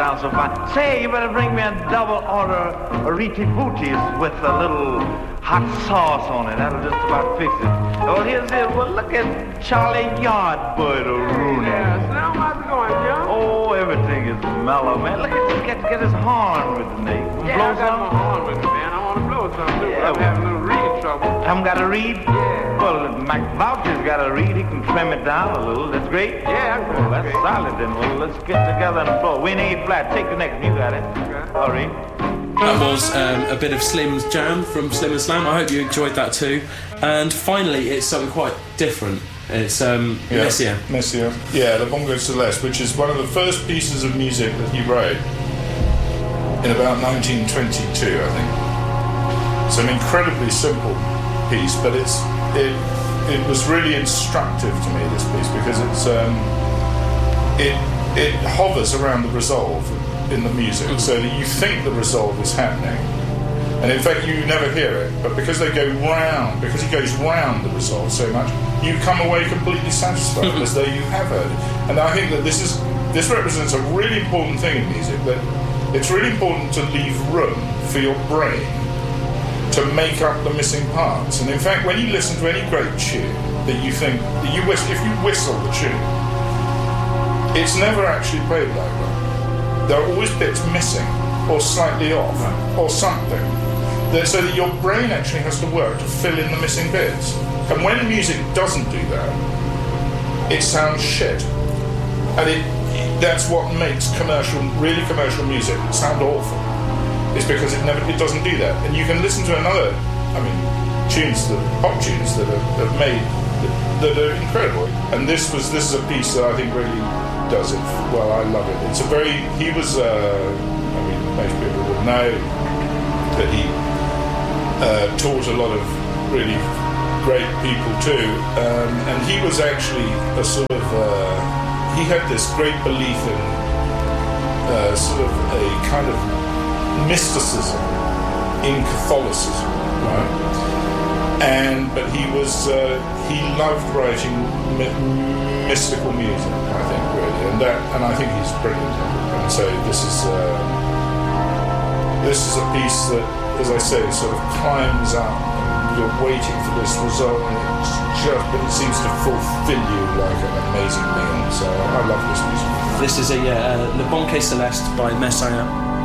sounds so fine. Say, you better bring me a double order of Riti Booties with a little hot sauce on it. That'll just about fix it. Oh, here's it. Well, look at Charlie Yardbird Rooney. Yeah, now how's it going, John? Oh, everything is mellow, man. Look at this. Get his horn with the Nate. Yeah, blow I got some? my horn with me, man. I want to blow some, too. Yeah, I'm having a little reading trouble. Haven't got to read? Yeah. Well, Mac Voucher's got to read. He can trim it down a little. That's great. Yeah, Well, that's okay. solid then. Well, let's get together and blow. We need flat. Take the next. You got it. Okay. Hurry. That was a bit of Slim's Jam from Slim and Slam. I hope you enjoyed that too. And finally, it's something quite different. It's Messiaen. Messiaen. Yeah, the Bongo Celeste, which is one of the first pieces of music that he wrote in about 1922, I think. It's an incredibly simple piece, but it was really instructive to me, this piece, because it hovers around the resolve in the music, so that you think the resolve is happening, and in fact you never hear it, but because he goes round the resolve so much, you come away completely satisfied as though you have heard it. And I think that this represents a really important thing in music, that it's really important to leave room for your brain to make up the missing parts. And in fact, when you listen to any great tune that you think that if you whistle the tune, it's never actually played that well. There are always bits missing, or slightly off, or something, so that your brain actually has to work to fill in the missing bits. And when music doesn't do that, it sounds shit. And that's what makes really commercial music sound awful. It's because it doesn't do that. And you can listen to pop tunes that have made that are incredible. And this is a piece that I think really does it well. I love it. Most people would know that he taught a lot of really great people too, and he was actually a sort of he had this great belief in sort of a kind of mysticism in Catholicism, right? But he loved writing mystical music, I think, really, and I think he's brilliant. And so this is a piece that, as I say, sort of climbs up, and you're waiting for this result, but it seems to fulfill you like an amazing meal. So I love this music. This is Le Banquet Celeste by Messiaen.